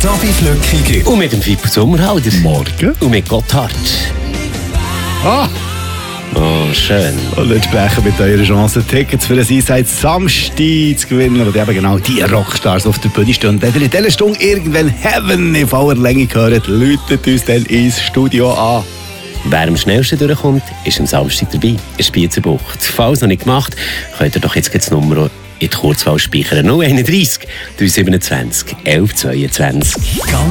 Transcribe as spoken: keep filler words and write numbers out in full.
Xavi Flückiger. Und mit dem Fippo Sommerhalder. Morgen. Und mit Gotthard. Ah! Oh, schön. Und jetzt sprechen mit eurer Chance, Tickets für das Einside Samstag zu gewinnen. Und eben genau die Rockstars auf der Bühne stehen. Und wenn ihr in dieser Stunde irgendwann Heaven in voller Länge hört, läutet uns dann ins Studio an. Wer am schnellsten durchkommt, ist am Samstag dabei. In Spiezerbucht. Falls noch nicht gemacht, könnt ihr doch jetzt das Nummer in die Kurzwahl speichern. null einunddreißig, dreihundertsiebenundzwanzig, elf zweiundzwanzig.